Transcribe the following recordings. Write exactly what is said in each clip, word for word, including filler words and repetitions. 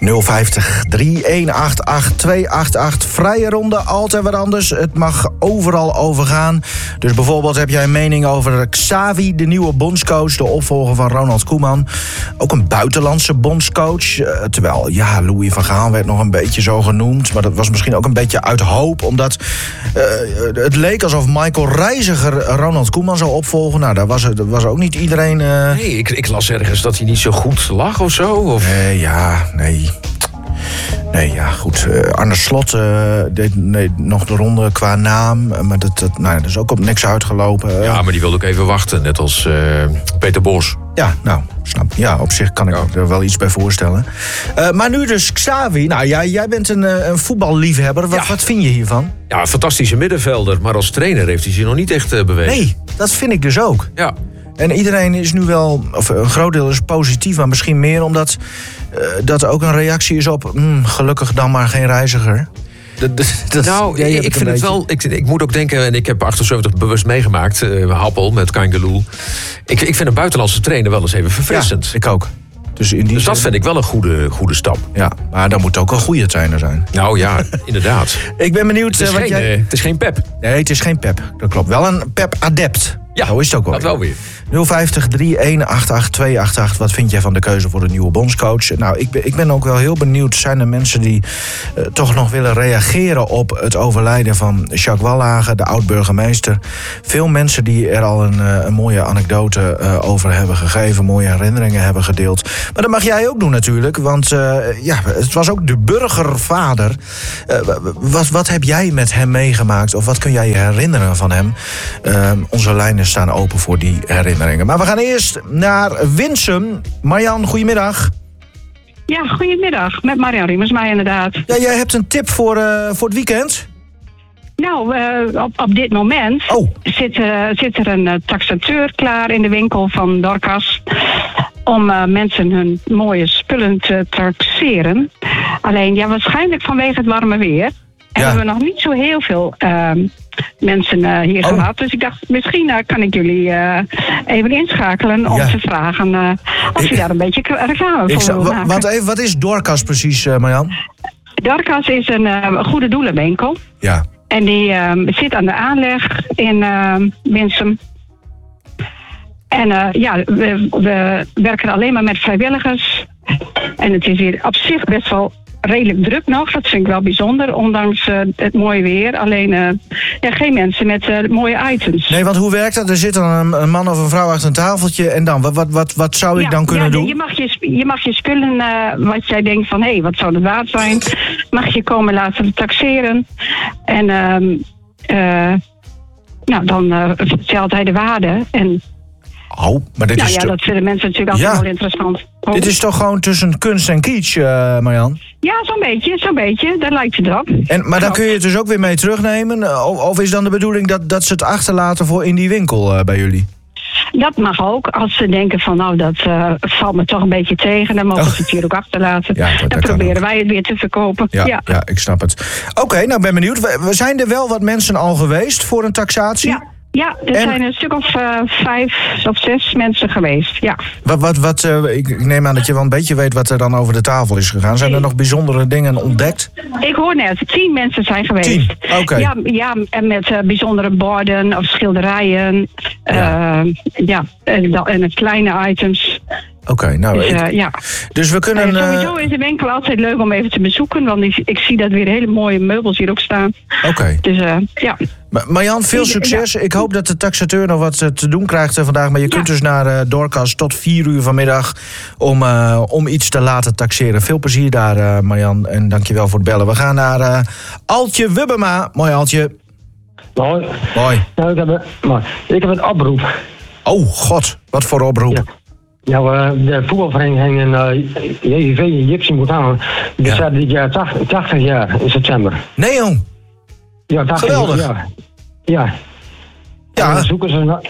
nul vijftig, drie een acht acht, twee acht acht. Vrije ronde, altijd wat anders. Het mag overal overgaan. Dus bijvoorbeeld heb jij een mening over Xavi, de nieuwe bondscoach, de opvolger van Ronald Koeman. Ook een buitenlandse bondscoach. Uh, terwijl, ja, Louis van Gaal werd nog een beetje zo genoemd. Maar dat was misschien ook een beetje uit hoop. Omdat uh, het leek alsof Michael Reiziger Ronald Koeman zou opvolgen. Nou, daar was, er, was ook niet iedereen... Uh... Nee, ik, ik las ergens dat hij niet zo goed lag of zo. Of... Nee, ja, nee... Nee, ja, goed. Uh, Arne Slot uh, deed nee, nog de ronde qua naam. Maar dat, dat, nou, dat is ook op niks uitgelopen. Uh, ja, maar die wilde ook even wachten. Net als uh, Peter Bos. Ja, nou, snap. Ja, op zich kan ik ja. er wel iets bij voorstellen. Uh, maar nu dus Xavi. Nou, jij, jij bent een, een voetballiefhebber. Wat, ja. wat vind je hiervan? Ja, een fantastische middenvelder. Maar als trainer heeft hij zich nog niet echt uh, bewezen. Nee, dat vind ik dus ook. Ja. En iedereen is nu wel, of een groot deel is positief, maar misschien meer omdat uh, dat ook een reactie is op mm, gelukkig dan maar geen Reiziger. Dat, dat, nou, ik, ik vind het wel. Ik, ik moet ook denken, en ik heb achtenzeventig bewust meegemaakt, uh, Happel met Kangaloo. Ik, ik vind een buitenlandse trainer wel eens even verfrissend. Ja, ik ook. Dus, in die dus dat zin... vind ik wel een goede, goede stap. Ja, maar dan moet ook een goede trainer zijn. Nou ja, inderdaad. Ik ben benieuwd. Het is, wat geen, jij... uh, het is geen Pep. Nee, het is geen Pep. Dat klopt. Wel een Pep-adept. Ja, zo is het ook wel. Dat wel weer. nul vijftig, drie een acht acht, twee acht acht. Wat vind jij van de keuze voor de nieuwe bondscoach? Nou, ik ben, ik ben ook wel heel benieuwd. Zijn er mensen die uh, toch nog willen reageren op het overlijden van Jacques Wallage, de oud-burgemeester? Veel mensen die er al een, uh, een mooie anekdote uh, over hebben gegeven, mooie herinneringen hebben gedeeld. Maar dat mag jij ook doen natuurlijk, want uh, ja, het was ook de burgervader. Uh, wat, wat heb jij met hem meegemaakt? Of wat kun jij je herinneren van hem? Uh, onze lijnen staan open voor die herinneringen. Maar we gaan eerst naar Winsum. Marjan, goedemiddag. Ja, goedemiddag. Met Marjan Riemersma inderdaad. Ja, jij hebt een tip voor, uh, voor het weekend? Nou, uh, op, op dit moment oh. zit, uh, zit er een uh, taxateur klaar in de winkel van Dorcas om uh, mensen hun mooie spullen te taxeren. Alleen, ja, waarschijnlijk vanwege het warme weer ja. hebben we nog niet zo heel veel uh, mensen uh, hier oh. gehad. Dus ik dacht, misschien uh, kan ik jullie uh, even inschakelen om ja. te vragen uh, of ik, je daar een beetje reclame voor wil maken. Wat, even, wat is Dorcas precies, uh, Marjan? Dorcas is een uh, goede doelenwinkel. Ja. En die uh, zit aan de aanleg in uh, Winsum. En uh, ja, we, we werken alleen maar met vrijwilligers. En het is hier op zich best wel redelijk druk nog. Dat vind ik wel bijzonder, ondanks uh, het mooie weer. Alleen uh, ja, geen mensen met uh, mooie items. Nee, want hoe werkt dat? Er zit dan een, een man of een vrouw achter een tafeltje. En dan, wat, wat, wat, wat zou ik ja, dan kunnen ja, doen? Je mag je, je, mag je spullen, uh, wat jij denkt van, hé, hey, wat zou het waard zijn? Mag je komen laten taxeren. En uh, uh, nou, dan uh, vertelt hij de waarde. En Oh, maar dit nou, is ja, to- dat vinden mensen natuurlijk altijd ja. wel interessant. Oh. Dit is toch gewoon tussen kunst en kitsch, uh, Marjan? Ja, zo'n beetje, zo'n beetje. Daar lijkt het erop. En, maar dan kun je het dus ook weer mee terugnemen? Of, of is dan de bedoeling dat, dat ze het achterlaten voor in die winkel uh, bij jullie? Dat mag ook. Als ze denken van nou, dat uh, valt me toch een beetje tegen, dan mogen oh. ze het hier ook achterlaten. Ja, dat, dan dat proberen wij het weer te verkopen. Ja, ja. ja ik snap het. Oké, okay, nou ben benieuwd. We, we zijn er wel wat mensen al geweest voor een taxatie? Ja. Ja, er en... zijn een stuk of uh, vijf of zes mensen geweest, ja. Wat, wat, wat, uh, ik neem aan dat je wel een beetje weet wat er dan over de tafel is gegaan. Zijn er nog bijzondere dingen ontdekt? Ik hoor net, tien mensen zijn geweest. Tien, oké. Okay. Ja, ja, en met uh, bijzondere borden of schilderijen. Ja, uh, ja en, en het kleine items. Oké, okay, nou... Dus, uh, ik... ja. dus we kunnen... Uh, sowieso is de winkel altijd leuk om even te bezoeken, want ik, ik zie dat weer hele mooie meubels hier ook staan. Oké. Okay. Dus uh, ja... Marjan, veel succes. Ja. Ik hoop dat de taxateur nog wat te doen krijgt vandaag. Maar je ja. kunt dus naar uh, Dorcas tot vier uur vanmiddag om, uh, om iets te laten taxeren. Veel plezier daar, uh, Marjan. En dankjewel voor het bellen. We gaan naar uh, Altje Wubbema. Mooi, Altje. Hoi. Hoi. Nou, ik, heb een, ik heb een oproep. Oh, god. Wat voor oproep? Ja. Ja, de voetbalvereniging in uh, J V V in Jipsy moet aan. Die ja. staat dit jaar tachtig, tachtig jaar in september. Nee, jong. Ja, tachtig geweldig. jaar. Ja. Ja. En dan zoeken ze, nog,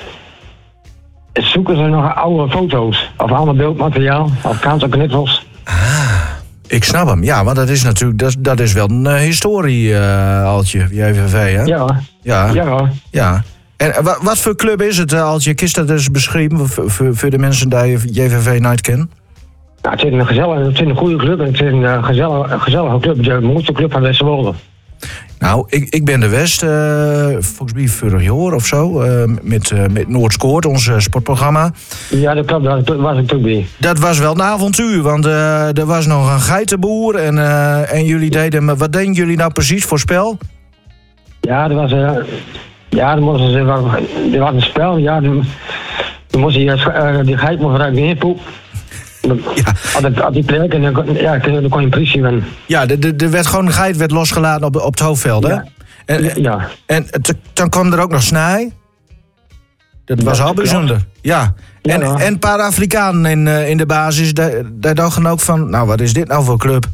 zoeken ze nog oude foto's of ander beeldmateriaal of kantelknippels. Ah, ik snap hem. Ja, want dat is natuurlijk dat, dat is wel een uh, historie, uh, Altje, J V V, hè? Ja. Ja. Ja. Ja. En wat, wat voor club is het, Altje? Kist dat dus beschreven voor, voor, voor de mensen die J V V Night kennen? Ja, het is een gezellige, het is een goede club en het is een gezellige, gezellige club. De mooiste club van Westerwolde. Nou, ik, ik ben de West, uh, volgens mij vorig jaar of zo, uh, met, uh, met Noordscoort, ons uh, sportprogramma. Ja, dat klopt, daar was ik toen bij. Dat was wel een avontuur, want uh, er was nog een geitenboer en, uh, en jullie deden, wat deden jullie nou precies voor spel? Ja, er was, uh, ja, er was, er was, er was een spel, ja, er, er moest die, uh, die geit moest eruit neerpoep. Ja. Als die plek en dan, ja, dan kon je een politie winnen. Ja, er werd gewoon een geit werd losgelaten op, op het hoofdveld, hè? Ja. En, ja. en dan kwam er ook nog snij. Dat was ja, al bijzonder. Ja. ja. En, en een paar Afrikanen in, uh, in de basis, daar, daar dachten ook van, nou, wat is dit nou voor club?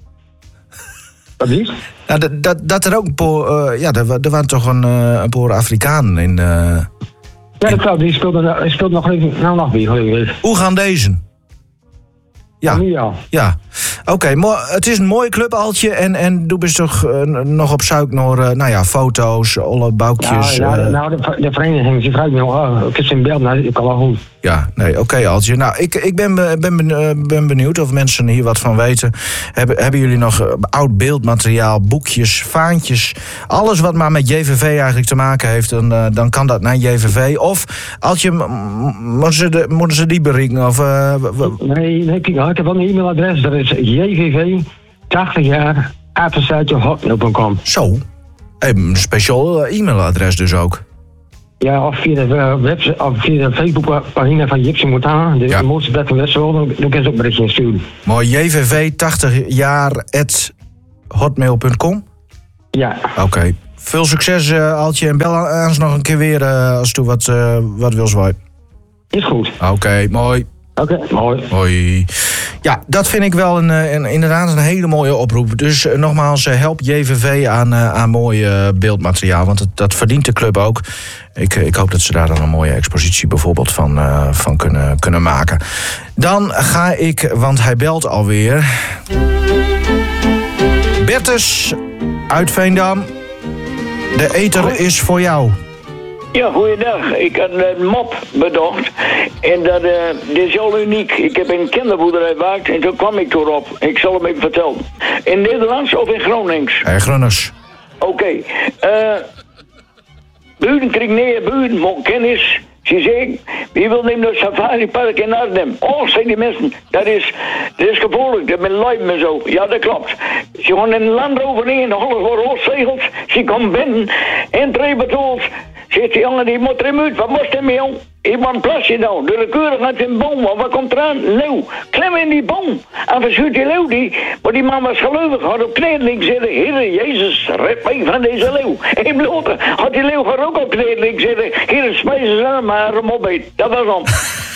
Wat is? Nou, dat, dat, dat er ook een paar, uh, ja, er, er waren toch een, uh, een paar Afrikanen in... Uh, ja, dat klopt, die speelde, die speelde nog even, nou nog weer. Hoe gaan deze? Ja, ja. ja. Oké, okay, het is een mooie club, Altje. En, en doe best toch uh, nog op zoek naar uh, nou ja, foto's, alle boukjes. Ja, ja, uh... nou, de, de vereniging, die vraagt me nog, oh, ik is in beeld, nou, ik kan wel goed. Ja, nee, oké, okay, Altje. Nou, ik, ik ben, ben, ben benieuwd of mensen hier wat van weten. Hebben, hebben jullie nog uh, oud beeldmateriaal, boekjes, vaantjes, alles wat maar met J V V eigenlijk te maken heeft, dan, uh, dan kan dat naar J V V. Of, Altje, moeten ze, de, moeten ze die bereiken? Of, uh, nee, nee, kijk, ik heb wel een e-mailadres, dat is J V V tachtig jaar apenstaartje hotmail punt com. Zo, een speciaal e-mailadres dus ook. Ja, of via de, uh, website, of via de Facebookpagina van Jipsy Moutana, de ja. mooiste plek van Westerwolde, dan kun je ook een berichtje insturen. Mooi, J V V tachtig jaar at hotmail punt com? Ja. Oké. Okay. Veel succes, uh, Altje, en bel ons nog een keer weer uh, als je wat, uh, wat wil zwaaien. Is goed. Oké, okay, mooi. Oké, okay, mooi. Hoi. Ja, dat vind ik wel een, een, inderdaad een hele mooie oproep. Dus uh, nogmaals, uh, help J V V aan, uh, aan mooi uh, beeldmateriaal. Want het, dat verdient de club ook. Ik, ik hoop dat ze daar dan een mooie expositie bijvoorbeeld van, uh, van kunnen, kunnen maken. Dan ga ik, want hij belt alweer. Bertus uit Veendam. De eter is voor jou. Ja, goeiedag. Ik had een mop bedacht. En dat uh, dit is al uniek. Ik heb een kinderboerderij gemaakt en toen kwam ik erop. Ik zal hem even vertellen. In Nederlands of in Gronings? In Gronings. Oké. Okay. Uh, buren kreeg neer, buren, maar kennis. Ze zeggen, wie wil nemen naar het safaripark in Arnhem? Oh, zeggen die mensen, dat is, dat is gevaarlijk, dat met lijpen en zo. Ja, dat klopt. Ze gaan in een land overheen, alles wordt rotzegeld. Ze komen binnen en twee betoeld. Zegt die jongen, die moet erin uit. Wat moest hij mee, jong? Ik moet een plasje nou. Door de keurig uit een boom. Wat komt eraan? Leeuw. Klem in die boom. En verschuurt die leeuw die. Maar die man was gelovig. Had op kneedling zitten. Heere Jezus, red mij van deze leeuw. En blote had die leeuw gewoon ook op kneedling zitten. Heere, spijzen ze aan, maar hem opbeet. Dat was om.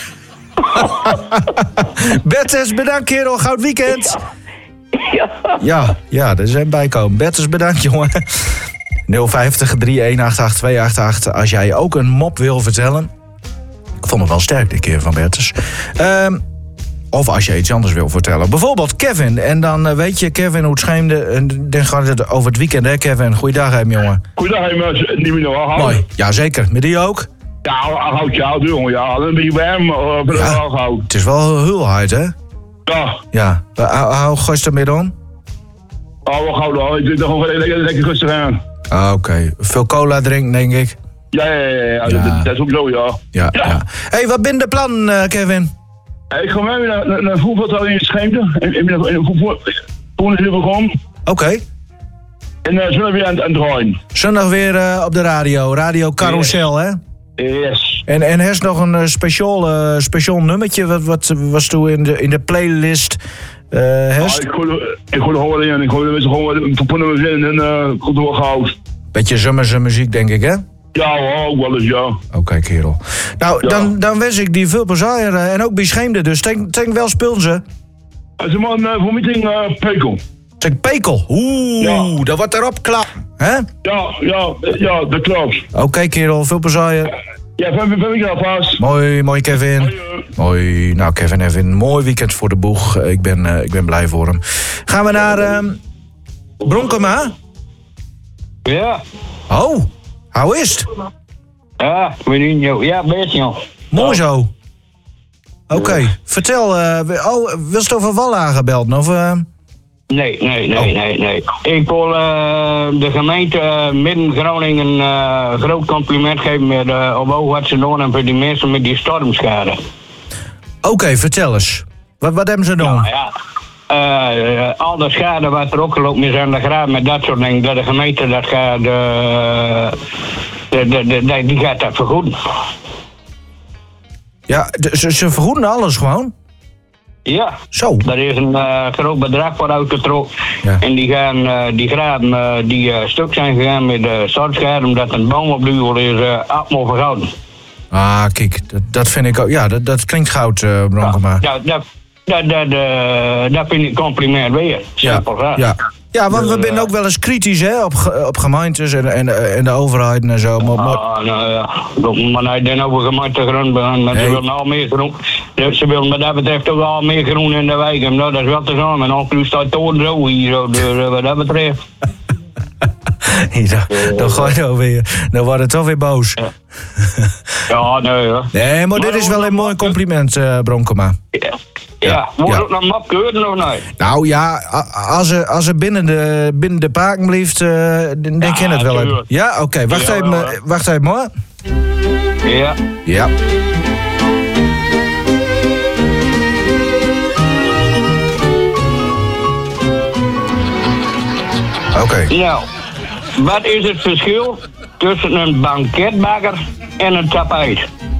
Bertus, bedankt kerel. Goud weekend. Ja. Ja, ja, er zijn bijkomen. Bertus, bedankt jongen. nul vijftig, drie een acht acht, twee acht acht. Als jij ook een mop wil vertellen. Ik vond het wel sterk dit keer van Bertus. Um, of als je iets anders wil vertellen. Bijvoorbeeld Kevin. En dan uh, weet je, Kevin, hoe het scheemde. Dan gaat het over het weekend, hè Kevin? Goeiedag, hè, jongen. Goeiedag, hè, mensen. Niet meer nog. Mooi. Jazeker. Met die ook? Ja, houd je oud, jongen. Ja, een beetje warm. Uh, ja, het is wel heel hard, hè? Ja. Ja. Hoe ga je ermee dan? Oh, we gaan wel. Ik doe gewoon lekker, lekker rustig aan. Ah, oké. Okay. Veel cola drinken, denk ik. Ja, ja, ja. ja. ja. Dat, dat is ook zo, ja. Ja, ja. ja. Hé, hey, wat ben de plan, uh, Kevin? Ik ga mee naar, naar, naar voetbal in het Scheemte. Ik ben in voetbal gekomen. Oké. Okay. En uh, zondag weer aan het draaien. Zondag weer uh, op de radio. Radio Carousel, yes. hè? Yes. En, en heeft nog een uh, speciaal, uh, speciaal nummertje? Wat, wat was toen in de, in de playlist? Uh, ja, ik gooi er gewoon in en ik gooi er gewoon verponnen in en uh, goed doorgehouden. Beetje zomerse muziek, denk ik, hè? Ja, ook wel eens, ja. Oké, okay, kerel. Nou, ja. dan, dan wens ik die veel plezier uh, en ook bij Scheemde, dus denk, denk wel spelen ze. Ze man uh, voor meeting uh, Pekel. Zeg Pekel? Oeh, ja. Dat wordt erop klap, hè? Ja, ja, ja, dat klopt. Oké, okay, kerel, veel plezier. Ja, vijf weken alvast. Mooi, mooi Kevin. Mooi, uh. mooi. Nou, Kevin heeft een mooi weekend voor de boeg. Ik ben, uh, ik ben blij voor hem. Gaan we naar uh, Bronkema? Ja. Oh, hoe is het? Ja, ik ben in jou. Ja, best joh. Mooi zo. Oké, okay. Vertel, uh, oh, wil je het over Wallagen belden? Of, uh... Nee, nee, nee, oh. nee, nee. Ik wil uh, de gemeente uh, Midden-Groningen een uh, groot compliment geven met, uh, op ook wat ze doen en voor die mensen met die stormschade. Oké, okay, vertel eens. Wat, wat hebben ze doen? Nou, ja. Uh, uh, al de schade wat er ook gelopen is aan de graad met dat soort dingen, dat de gemeente dat gaat, uh, de, de, de, die gaat dat vergoeden. Ja, de, ze, ze vergoeden alles gewoon? Ja. Zo. Er is een uh, groot bedrag voor uitgetrokken. Ja. En die, gaan, uh, die graden uh, die uh, stuk zijn gegaan met de stortschade, omdat een boom op de huwel is uh, afmo verhouden. Ah, kijk, dat, dat vind ik ook. Ja, dat, dat klinkt goud, uh, Bronkema. Ja, dat, dat, dat, uh, dat vind ik compliment weer. Simpel ja, ja. ja, want we zijn ook wel eens kritisch hè, op, op gemeentes en, en, en de overheid en zo. Maar, maar... Ah, nou ja, maar hij dan over gemeentegrond begaan, maar nee. Ze willen al meer groen. Ze willen wat dat betreft ook al meer groen in de wijk. Nou, dat is wel te zijn. En dan nu staat toon zo hier, zo, dus, wat dat betreft. Ja, dan ga je nou weer. Dan wordt het toch weer boos. Ja, ja nee hoor. Nee, maar dit is wel een mooi compliment, uh, Bronkema. Ja. Ja, moet ja. ook nog map keuren of niet? Nou ja, als er, als er binnen, de, binnen de paken blijft, uh, dan ja, ken het wel even. Ja, oké. Okay. Wacht, ja, even, uh, wacht even, hoor. Ja. Ja. Oké. Okay. Nou, wat is het verschil tussen een banketbakker en een tapijt?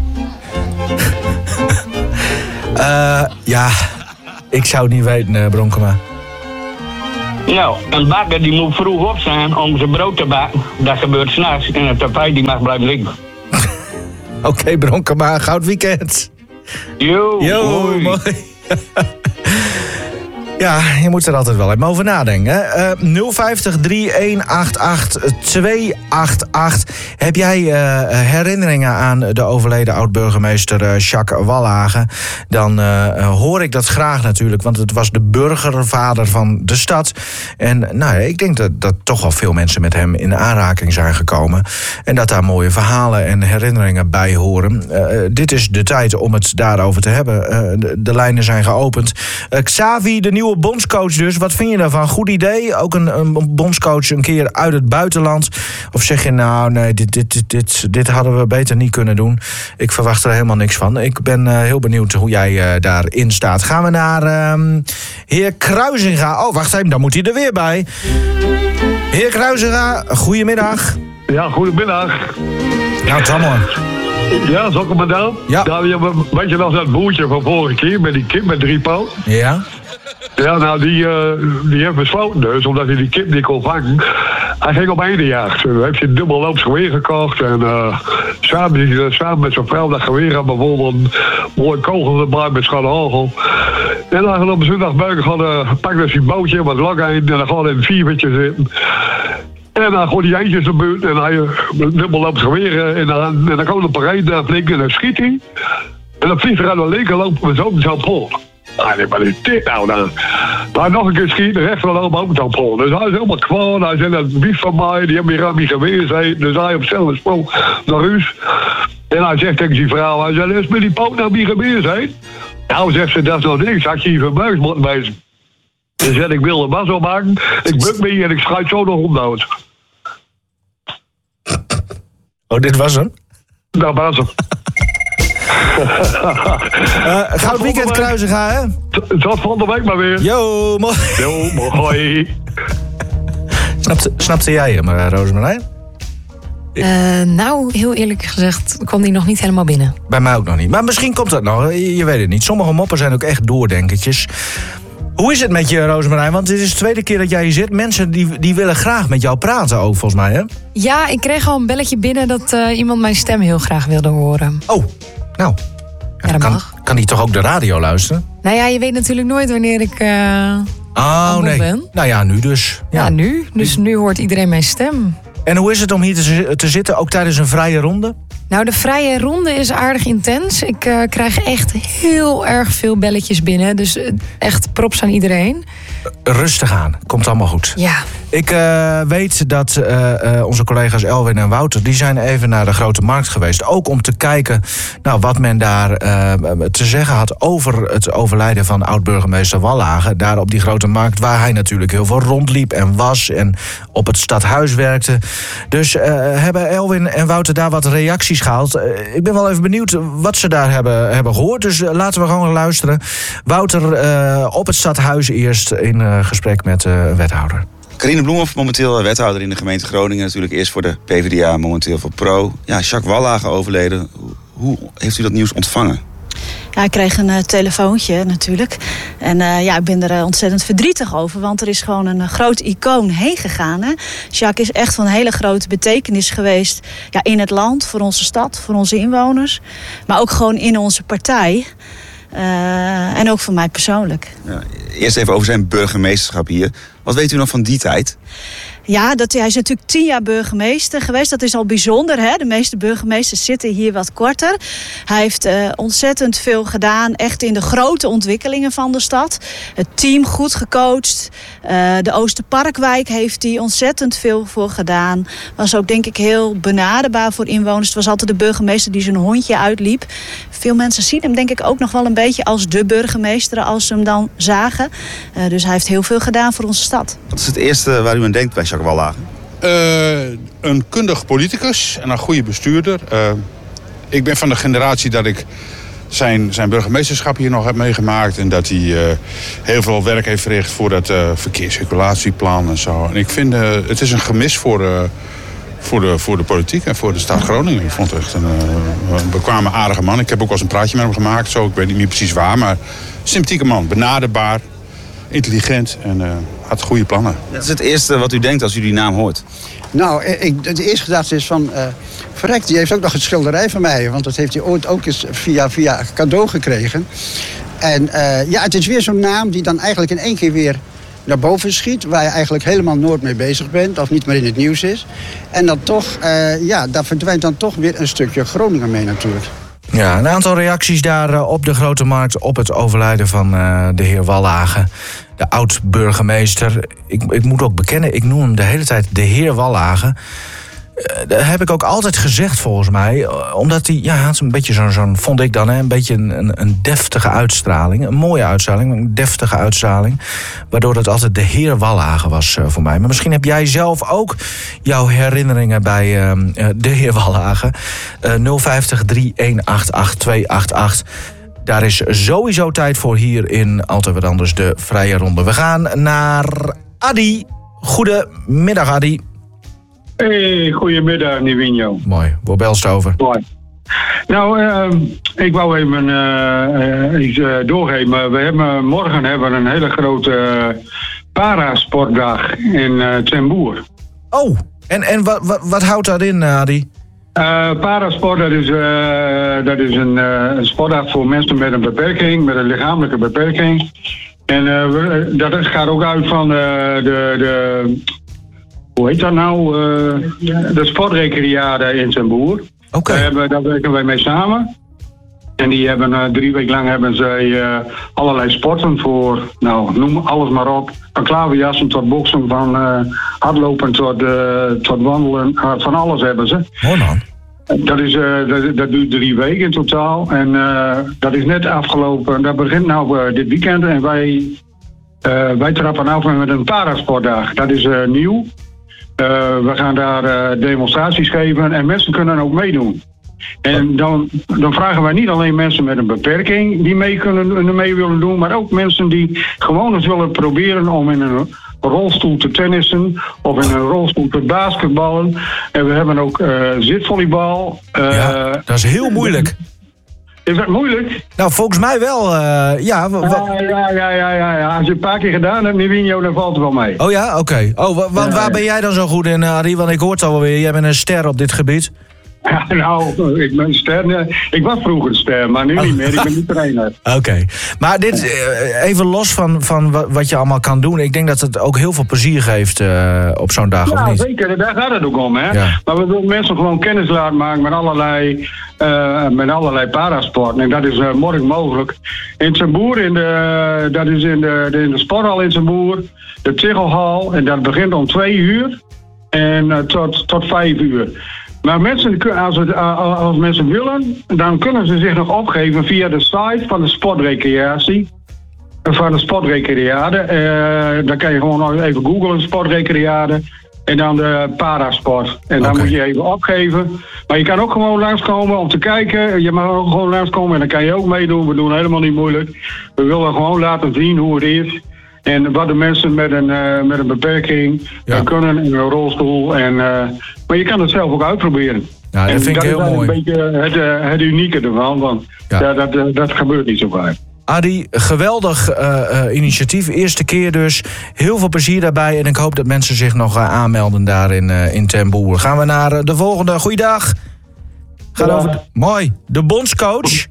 Uh, ja, ik zou het niet weten, uh, Bronkema. Nou, een bakker die moet vroeg opstaan om zijn brood te bakken. Dat gebeurt 's nachts en een tapijt die mag blijven liggen. Oké, okay, Bronkema, goud weekend. Yo, Yo mooi. mooi. Ja, je moet er altijd wel even over nadenken. Hè? Uh, nul vijftig, drie een acht acht, twee acht acht. Heb jij uh, herinneringen aan de overleden oud-burgemeester uh, Jacques Wallagen? Dan uh, hoor ik dat graag natuurlijk, want het was de burgervader van de stad. En nou, ik denk dat, dat toch wel veel mensen met hem in aanraking zijn gekomen. En dat daar mooie verhalen en herinneringen bij horen. Uh, dit is de tijd om het daarover te hebben. Uh, de, de lijnen zijn geopend. Uh, Xavi, de nieuwe bondscoach dus. Wat vind je daarvan? Goed idee? Ook een, een bondscoach een keer uit het buitenland? Of zeg je nou, nee, dit, dit, dit, dit, dit hadden we beter niet kunnen doen. Ik verwacht er helemaal niks van. Ik ben uh, heel benieuwd hoe jij uh, daarin staat. Gaan we naar uh, heer Kruisinga. Oh, wacht even, dan moet hij er weer bij. Heer Kruisinga, goedemiddag. Ja, goedemiddag. Nou, het allemaal. Ja, zal ik hem maar dan? Ja. Nou, weet je nog dat boertje van vorige keer met die kip met drie poot? Ja. Ja, nou, die, uh, die heeft besloten dus, omdat hij die kip niet kon vangen. Hij ging op eendenjacht. Hij heeft een dubbelloops geweer gekocht. En uh, samen, uh, samen met zijn vrouw dat geweer had bijvoorbeeld een mooi kogel erbij met scharnhagel. En dan op een zondagbuik gaan uh, pakte zijn bootje wat lang heen. En dan gaat hij in een vierwitje zitten. En dan gooit hij eentjes de buurt. En hij uh, dubbelloops geweer. En dan, en dan komt een parade daar flinken en dan schiet hij. En dan vliegt hij aan de linkerloop met zo'n zo'n pol. Ah, nee, maar dit is dit nou dan? Maar nog een keer schieten, rechterloop ook dan pol. Dus hij is helemaal kwaad. Hij zei dat wief van mij, die hebben hier aan mij geweest. Dus hij op zelf sprong naar huis. En hij zegt tegen die vrouw, hij zei, is met die poot naar mij geweest, hè? Nou, zegt ze, dat is nog niks. Had je hier verbuigd moeten wezen. Ze zegt, ik wil er was op maken. Ik buk me en ik schuit zo nog om dood. Oh, dit was hem? Dat was hem. uh, Goud weekend, Kruisinga, hè? Tot volgende week maar weer. Yo, mooi. Yo, mooi. Snapte, snapte jij hem, uh, Rosemarijn? Uh, nou, heel eerlijk gezegd, kwam die nog niet helemaal binnen. Bij mij ook nog niet. Maar misschien komt dat nog, je, je weet het niet. Sommige moppen zijn ook echt doordenkertjes. Hoe is het met je, Rosemarijn? Want dit is de tweede keer dat jij hier zit. Mensen die, die willen graag met jou praten ook, volgens mij, hè? Ja, ik kreeg al een belletje binnen dat uh, iemand mijn stem heel graag wilde horen. Oh, nou. Ja, dat kan, mag. Kan die toch ook de radio luisteren? Nou ja, je weet natuurlijk nooit wanneer ik uh, oh, nee. ben. Nou ja, nu dus. Ja, ja nu. Dus nu hoort iedereen mijn stem. En hoe is het om hier te, te zitten, ook tijdens een vrije ronde? Nou, de vrije ronde is aardig intens. Ik uh, krijg echt heel erg veel belletjes binnen. Dus uh, echt props aan iedereen. Rustig aan, komt allemaal goed. Ja. Ik uh, weet dat uh, uh, onze collega's Elwin en Wouter... die zijn even naar de Grote Markt geweest. Ook om te kijken nou, wat men daar uh, te zeggen had... over het overlijden van oud-burgemeester Wallage. Daar op die Grote Markt, waar hij natuurlijk heel veel rondliep en was... en op het stadhuis werkte. Dus uh, hebben Elwin en Wouter daar wat reacties gehaald. Uh, ik ben wel even benieuwd wat ze daar hebben, hebben gehoord. Dus uh, laten we gewoon luisteren. Wouter uh, op het stadhuis eerst in uh, gesprek met uh, een wethouder. Carine Bloemhoff, momenteel wethouder in de gemeente Groningen. Natuurlijk eerst voor de P v d A, momenteel voor Pro. Ja, Jacques Wallage overleden. Hoe heeft u dat nieuws ontvangen? Ja, ik kreeg een uh, telefoontje natuurlijk. En uh, ja, ik ben er uh, ontzettend verdrietig over. Want er is gewoon een uh, groot icoon heen gegaan. Hè? Jacques is echt van hele grote betekenis geweest. Ja, in het land, voor onze stad, voor onze inwoners. Maar ook gewoon in onze partij. Uh, en ook voor mij persoonlijk. Ja, eerst even over zijn burgemeesterschap hier. Wat weet u nog van die tijd? Ja, dat, hij is natuurlijk tien jaar burgemeester geweest. Dat is al bijzonder, hè? De meeste burgemeesters zitten hier wat korter. Hij heeft uh, ontzettend veel gedaan, echt in de grote ontwikkelingen van de stad. Het team goed gecoacht. Uh, de Oosterparkwijk heeft hij ontzettend veel voor gedaan. Was ook denk ik heel benaderbaar voor inwoners. Het was altijd de burgemeester die zijn hondje uitliep. Veel mensen zien hem denk ik ook nog wel een beetje als de burgemeester als ze hem dan zagen. Uh, dus hij heeft heel veel gedaan voor onze stad. Wat is het eerste waar u aan denkt bij Jacques Wallage? Uh, een kundig politicus en een goede bestuurder. Uh, ik ben van de generatie dat ik zijn, zijn burgemeesterschap hier nog heb meegemaakt. En dat hij uh, heel veel werk heeft verricht voor dat uh, verkeerscirculatieplan en zo. En ik vind uh, het is een gemis voor, uh, voor, de, voor de politiek en voor de stad Groningen. Ik vond het echt een, uh, een bekwame, aardige man. Ik heb ook wel eens een praatje met hem gemaakt. Zo, ik weet niet meer precies waar, maar sympathieke man. Benaderbaar, intelligent en uh, had goede plannen. Wat is het eerste wat u denkt als u die naam hoort? Nou, ik, de eerste gedachte is van... Uh, verrek, die heeft ook nog een schilderij van mij. Want dat heeft hij ooit ook eens via, via cadeau gekregen. En uh, ja, het is weer zo'n naam die dan eigenlijk in één keer weer naar boven schiet. Waar je eigenlijk helemaal nooit mee bezig bent. Of niet meer in het nieuws is. En dan toch, uh, ja, daar verdwijnt dan toch weer een stukje Groningen mee natuurlijk. Ja, een aantal reacties daar uh, op de Grote Markt op het overlijden van uh, de heer Wallage. De oud-burgemeester. Ik, ik moet ook bekennen, ik noem hem de hele tijd de heer Wallage. Uh, dat heb ik ook altijd gezegd volgens mij. Uh, omdat hij, ja, had een beetje zo'n, zo'n vond ik dan, hè, een beetje een, een deftige uitstraling. Een mooie uitstraling, een deftige uitstraling. Waardoor het altijd de heer Wallage was uh, voor mij. Maar misschien heb jij zelf ook jouw herinneringen bij uh, uh, de heer Wallage. Uh, nul vijftig, drie een acht acht, twee acht acht. Daar is sowieso tijd voor hier in Altijd Wat Anders, de vrije ronde. We gaan naar Adi. Goedemiddag, Adi. Hey, goedemiddag, Nivino. Mooi, waar belst over? Mooi. Nou, uh, ik wou even uh, iets uh, doorgeven. We hebben, morgen hebben we een hele grote uh, parasportdag in uh, Ten Boer. Oh, en, en wat, wat, wat houdt dat in, Adi? Uh, parasport, dat is, uh, dat is een, uh, een sportdag voor mensen met een beperking, met een lichamelijke beperking. En uh, dat gaat ook uit van uh, de, de, hoe heet dat nou, uh, de sportrecreade in Ten Boer. Oké. Okay. Daar werken wij mee samen. En die hebben uh, drie weken lang hebben zij uh, allerlei sporten voor, nou noem alles maar op. Van klaverjassen tot boksen, van uh, hardlopen tot, uh, tot wandelen. Uh, van alles hebben ze. Mooi man. Dat, is, uh, dat, dat duurt drie weken in totaal. En uh, dat is net afgelopen. Dat begint nou uh, dit weekend. En wij, uh, wij trappen af met een parasportdag. Dat is uh, nieuw. Uh, we gaan daar uh, demonstraties geven. En mensen kunnen ook meedoen. En dan, dan vragen wij niet alleen mensen met een beperking die mee, kunnen, mee willen doen, maar ook mensen die gewoon eens willen proberen om in een rolstoel te tennissen of in een rolstoel te basketballen. En we hebben ook uh, zitvolleybal. Uh, ja, dat is heel moeilijk. Is dat moeilijk? Nou, volgens mij wel, uh, ja. W- w- ja, ja, ja, ja, ja, ja. Als je het een paar keer gedaan hebt, Nivino, dan valt het wel mee. Oh ja, oké. Okay. Oh, w- want waar ben jij dan zo goed in, Arie? Want ik hoor het alweer, jij bent een ster op dit gebied. Ja, nou, ik ben een ster. Ik was vroeger een ster, maar nu oh. niet meer. Ik ben niet trainer. Oké. Okay. Maar dit, even los van, van wat je allemaal kan doen. Ik denk dat het ook heel veel plezier geeft uh, op zo'n dag, ja, of niet? Ja, zeker. Daar gaat het ook om, hè. Ja. Maar we willen mensen gewoon kennis laten maken met allerlei, uh, met allerlei parasporten. En dat is uh, morgen mogelijk. In Temboer, in de, dat is in de, in de sporthal in Temboer. De Tichelhal. En dat begint om twee uur. En uh, tot, tot vijf uur. Maar mensen, als, het, als mensen willen, dan kunnen ze zich nog opgeven via de site van de sportrecreatie. Van de sportrecreade. Uh, dan kan je gewoon nog even googlen, sportrecreade. En dan de parasport. En dan okay. moet je even opgeven. Maar je kan ook gewoon langskomen om te kijken. Je mag ook gewoon langskomen en dan kan je ook meedoen. We doen helemaal niet moeilijk. We willen gewoon laten zien hoe het is. En wat de mensen met een, uh, met een beperking ja. kunnen in een rolstoel. En, uh, maar je kan het zelf ook uitproberen. Ja, dat en vind ik heel mooi. Dat is een beetje het, uh, het unieke ervan. Want ja. Ja, dat, uh, dat gebeurt niet zo vaak. Adi, geweldig uh, uh, initiatief. Eerste keer dus. Heel veel plezier daarbij. En ik hoop dat mensen zich nog uh, aanmelden daar in, uh, in Temboer. Gaan we naar uh, de volgende. Goeiedag. Gaan ja. over... Mooi. De bondscoach.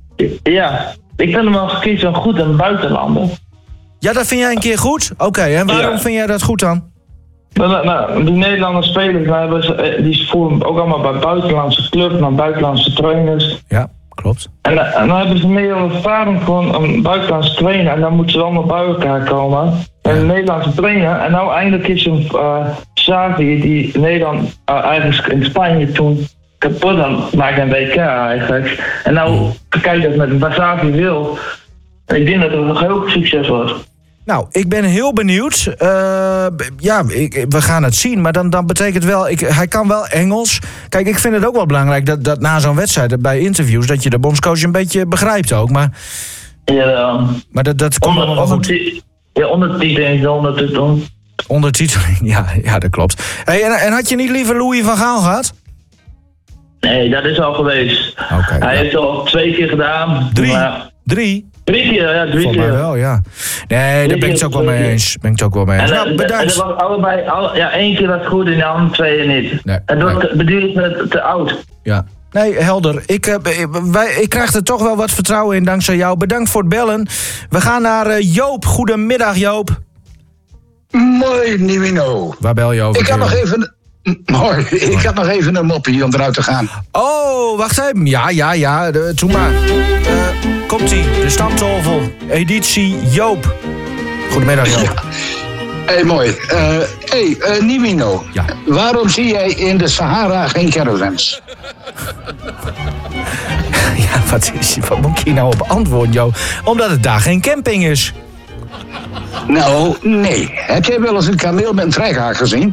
Ja, ik vind hem wel gekiezen goed in buitenlanden. Ja, dat vind jij een keer goed? Oké, okay, en waarom ja. vind jij dat goed dan? Nou, nou, die Nederlandse spelers, nou, die voeren ook allemaal bij buitenlandse clubs, naar buitenlandse trainers. Ja, klopt. En, en dan hebben ze meer ervaring van een buitenlandse trainer en dan moeten ze allemaal bij elkaar komen. En een Nederlandse trainer, en nou eindelijk is een uh, Xavi die Nederland uh, eigenlijk in Spanje toen kapot dan maakte een W K eigenlijk. En nou kijk dat met wat Xavi wil. Ik denk dat het nog heel succes was. Nou, ik ben heel benieuwd. Uh, ja, ik, we gaan het zien. Maar dan, dan betekent wel... Ik, hij kan wel Engels. Kijk, ik vind het ook wel belangrijk dat, dat na zo'n wedstrijd... bij interviews, dat je de bondscoach een beetje begrijpt ook. Maar, ja, maar dat, dat komt onder, wel goed. Ja, ondertiteling is ondertiteling. Ondertiteling, ja, ja, dat klopt. Hey, en, en had je niet liever Louis van Gaal gehad? Nee, dat is al geweest. Okay, hij ja. heeft het al twee keer gedaan. Drie? Maar... Drie? Drie keer, ja, drie Volgens keer. mij wel, ja. Nee, daar ben ik het ook wel mee eens. Ben ik het ook wel mee eens. En, nou, bedankt. En er was allebei, alle, ja, één keer was goed en de andere twee niet. Nee, en dat nee. bedoel ik met te oud. Ja. Nee, helder. Ik, uh, wij, ik krijg er toch wel wat vertrouwen in dankzij jou. Bedankt voor het bellen. We gaan naar uh, Joop. Goedemiddag, Joop. Mooi, Nivino. Waar bel je over? Ik had nog even... Mooi, ik had nog even een moppie om eruit te gaan. Oh, wacht even. Ja, ja, ja. De, toen maar. Uh, Komt-ie. De Stamtafel. Editie Joop. Goedemiddag, Joop. Ja. Hey, mooi. Uh, hey, uh, Nivino. Ja. Waarom zie jij in de Sahara geen caravans? Ja, wat, is, wat moet ik hier nou op antwoorden, Joop? Omdat het daar geen camping is. Nou, nee. Heb jij wel eens een kameel met een trekhaak gezien?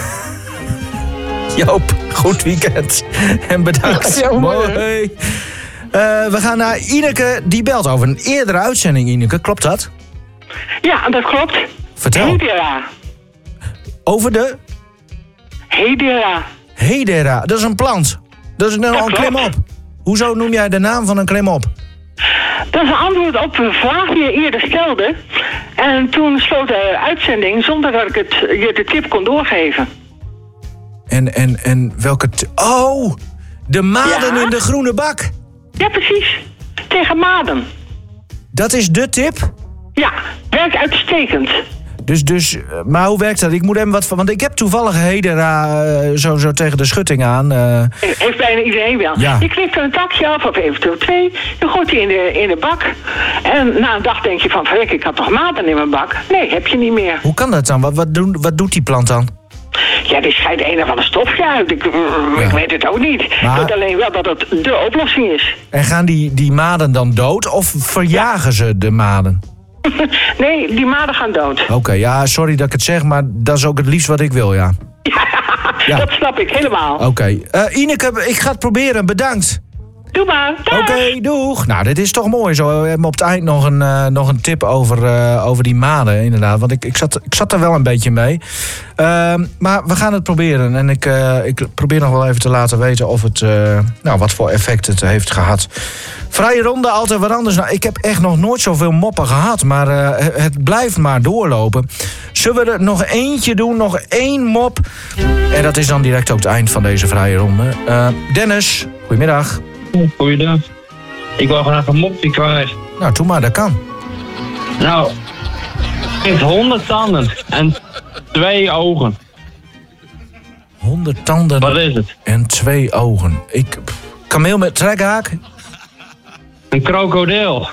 Joop, goed weekend. En bedankt. Ja, mooi. Uh, we gaan naar Ineke, die belt over een eerdere uitzending, Ineke. Klopt dat? Ja, dat klopt. Vertel. Hedera. Over de? Hedera. Hedera, dat is een plant. Dat is nou ja, een klimop. Hoezo noem jij de naam van een klimop? Dat is een antwoord op een vraag die je eerder stelde. En toen sloot de uitzending zonder dat ik het, je de tip kon doorgeven. En, en, en welke... T- oh, de maden ja? in de groene bak. Ja, precies. Tegen maden. Dat is de tip? Ja, werkt uitstekend. Dus, dus, maar hoe werkt dat? Ik moet hem wat van... Want ik heb toevallig Hedera uh, zo, zo tegen de schutting aan. Uh... Heeft bijna iedereen wel. Ja. Je knipt er een takje af, of eventueel twee. Je gooit die in de, in de bak. En na een dag denk je van... verrek, ik had toch maden in mijn bak? Nee, heb je niet meer. Hoe kan dat dan? Wat, wat, doen, wat doet die plant dan? Ja, die scheidt een of ander stofje uit. Ik, ja. ik weet het ook niet. Maar... Ik weet alleen wel dat het de oplossing is. En gaan die, die maden dan dood? Of verjagen ja. ze de maden? Nee, die maden gaan dood. Oké, okay, ja, sorry dat ik het zeg, maar dat is ook het liefst wat ik wil, ja. ja, ja. Dat snap ik helemaal. Oké. Okay. Uh, Ineke, ik ga het proberen. Bedankt. Doe maar. Oké, okay, doeg. Nou, dit is toch mooi zo. We hebben op het eind nog een, uh, nog een tip over, uh, over die maden, inderdaad. Want ik, ik, zat, ik zat er wel een beetje mee. Uh, maar we gaan het proberen. En ik, uh, ik probeer nog wel even te laten weten of het, uh, nou, wat voor effect het heeft gehad. Vrije ronde, altijd wat anders. Nou, ik heb echt nog nooit zoveel moppen gehad. Maar uh, het blijft maar doorlopen. Zullen we er nog eentje doen? Nog één mop. En dat is dan direct ook het eind van deze vrije ronde. Uh, Dennis, goedemiddag. Goeiedag. Ik wil graag een mopje kwijt. Nou, doe maar, dat kan. Nou, het heeft honderd tanden en twee ogen. Honderd tanden Wat is het? En twee ogen. Ik, kameel met trekhaak? Een krokodil.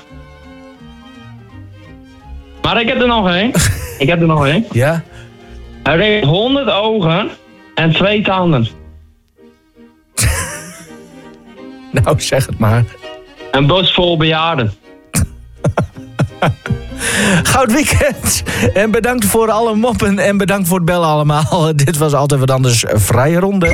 Maar ik heb er nog één. Ik heb er nog één. Ja? Hij heeft honderd ogen en twee tanden. Nou, zeg het maar. Een bos vol bejaarden. Goud weekend. En bedankt voor alle moppen en bedankt voor het bellen allemaal. Dit was altijd wat anders. Vrije ronde.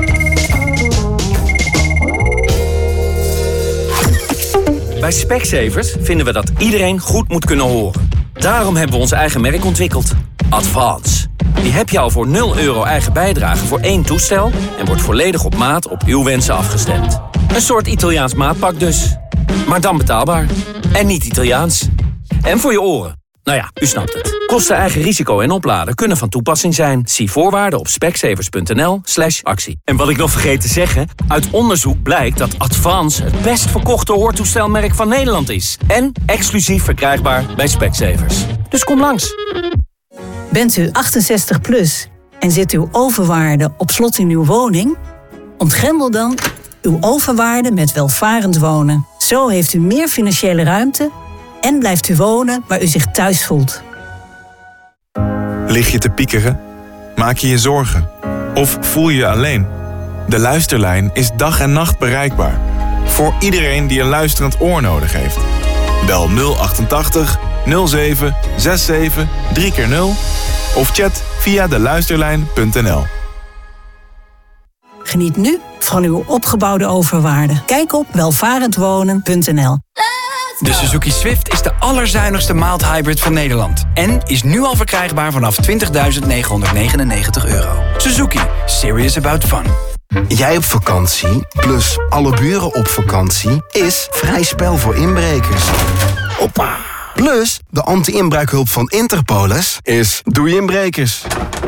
Bij Specsavers vinden we dat iedereen goed moet kunnen horen. Daarom hebben we ons eigen merk ontwikkeld. Advance. Die heb je al voor nul euro eigen bijdrage voor één toestel en wordt volledig op maat op uw wensen afgestemd. Een soort Italiaans maatpak dus. Maar dan betaalbaar. En niet Italiaans. En voor je oren. Nou ja, u snapt het. Kosten, eigen risico en opladen kunnen van toepassing zijn. Zie voorwaarden op specsavers.nl slash actie. En wat ik nog vergeet te zeggen, uit onderzoek blijkt dat Advance het best verkochte hoortoestelmerk van Nederland is. En exclusief verkrijgbaar bij Specsavers. Dus kom langs. Bent u achtenzestig plus en zit uw overwaarde op slot in uw woning? Ontgrendel dan uw overwaarde met welvarend wonen. Zo heeft u meer financiële ruimte en blijft u wonen waar u zich thuis voelt. Lig je te piekeren? Maak je je zorgen? Of voel je je alleen? De Luisterlijn is dag en nacht bereikbaar. Voor iedereen die een luisterend oor nodig heeft. Bel nul achtentachtig nul zeven zesenzestig drie keer nul of chat via de luisterlijn punt n l. Geniet nu van uw opgebouwde overwaarde. Kijk op welvarendwonen punt n l. De Suzuki Swift is de allerzuinigste mild hybrid van Nederland. En is nu al verkrijgbaar vanaf twintigduizend negenhonderdnegenennegentig euro. Suzuki. Serious about fun. Jij op vakantie, plus alle buren op vakantie, is vrij spel voor inbrekers. Hoppa. Plus, de anti-inbraakhulp van Interpolis is doei inbrekers.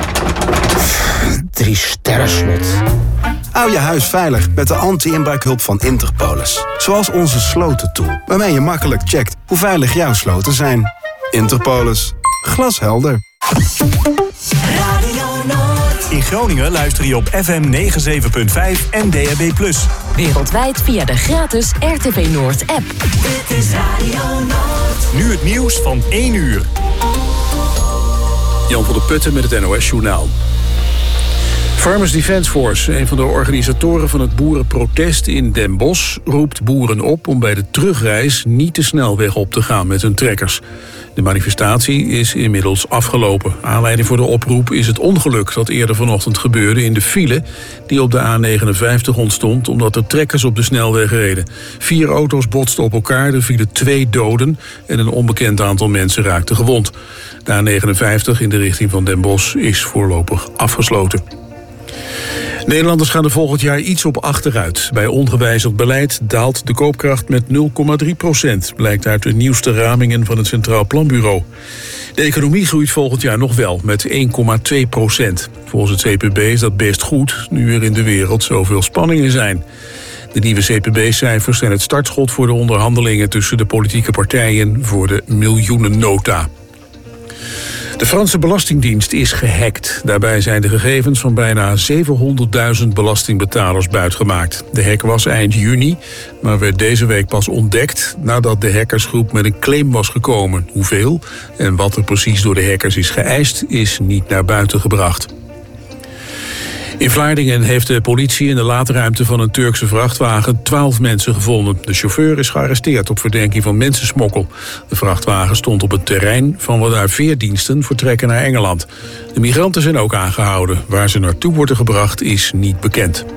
Drie sterren slot. Hou je huis veilig met de anti-inbraakhulp van Interpolis. Zoals onze slotentool, waarmee je makkelijk checkt hoe veilig jouw sloten zijn. Interpolis. Glashelder. In Groningen luister je op F M negenenzeventig punt vijf en D A B plus. Wereldwijd via de gratis R T V Noord app. Dit is Radio Noord. Nu het nieuws van één uur. Jan van der Putten met het N O S-journaal. Farmers Defence Force, een van de organisatoren van het boerenprotest in Den Bosch, roept boeren op om bij de terugreis niet de snelweg op te gaan met hun trekkers. De manifestatie is inmiddels afgelopen. Aanleiding voor de oproep is het ongeluk dat eerder vanochtend gebeurde in de file die op de A negenenvijftig ontstond omdat er trekkers op de snelweg reden. Vier auto's botsten op elkaar, er vielen twee doden en een onbekend aantal mensen raakten gewond. De A negenenvijftig in de richting van Den Bosch is voorlopig afgesloten. Nederlanders gaan er volgend jaar iets op achteruit. Bij ongewijzigd beleid daalt de koopkracht met nul komma drie procent... blijkt uit de nieuwste ramingen van het Centraal Planbureau. De economie groeit volgend jaar nog wel met één komma twee procent. Volgens het C P B is dat best goed, nu er in de wereld zoveel spanningen zijn. De nieuwe C P B-cijfers zijn het startschot voor de onderhandelingen tussen de politieke partijen voor de miljoenennota. De Franse Belastingdienst is gehackt. Daarbij zijn de gegevens van bijna zevenhonderdduizend belastingbetalers buitgemaakt. De hack was eind juni, maar werd deze week pas ontdekt nadat de hackersgroep met een claim was gekomen. Hoeveel en wat er precies door de hackers is geëist, is niet naar buiten gebracht. In Vlaardingen heeft de politie in de laadruimte van een Turkse vrachtwagen twaalf mensen gevonden. De chauffeur is gearresteerd op verdenking van mensensmokkel. De vrachtwagen stond op het terrein van waaruit veerdiensten vertrekken naar Engeland. De migranten zijn ook aangehouden. Waar ze naartoe worden gebracht is niet bekend.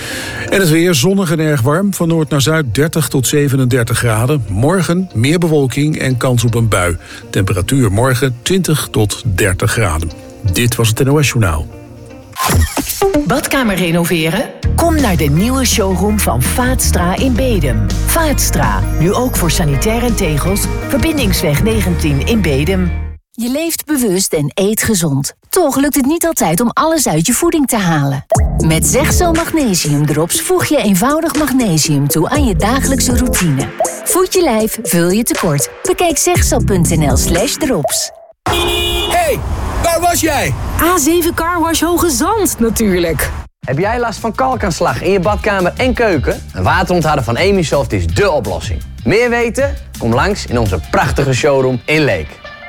En het weer zonnig en erg warm. Van noord naar zuid dertig tot zevenendertig graden. Morgen meer bewolking en kans op een bui. Temperatuur morgen twintig tot dertig graden. Dit was het N O S Journaal. Badkamer renoveren? Kom naar de nieuwe showroom van Vaatstra in Bedum. Vaatstra, nu ook voor sanitair en tegels. Verbindingsweg negentien in Bedum. Je leeft bewust en eet gezond. Toch lukt het niet altijd om alles uit je voeding te halen. Met Zegzo Magnesium Drops voeg je eenvoudig magnesium toe aan je dagelijkse routine. Voed je lijf, vul je tekort. Bekijk zegzo.nl slash drops. Hey, waar was jij? A zeven Carwash Hoge Zand, natuurlijk. Heb jij last van kalkaanslag in je badkamer en keuken? Een waterontharder van Emisoft is dé oplossing. Meer weten? Kom langs in onze prachtige showroom in Leek.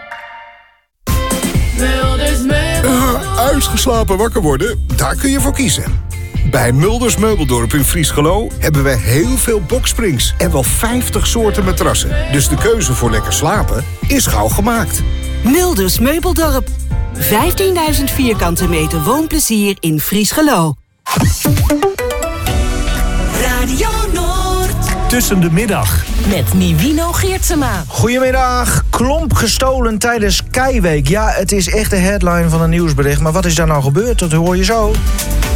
Uh, uitgeslapen wakker worden, daar kun je voor kiezen. Bij Mulders Meubeldorp in Friesgelo hebben we heel veel boksprings en wel vijftig soorten matrassen. Dus de keuze voor lekker slapen is gauw gemaakt. Mulders Meubeldorp. vijftienduizend vierkante meter woonplezier in Friesgelo. Radio Noord. Tussen de middag. Met Nivino Geertsema. Goedemiddag. Klomp gestolen tijdens Keiweek. Ja, het is echt de headline van een nieuwsbericht. Maar wat is daar nou gebeurd? Dat hoor je zo.